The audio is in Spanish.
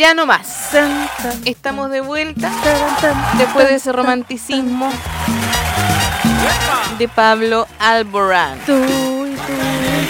Ya no más. Estamos de vuelta después de ese romanticismo de Pablo Alborán.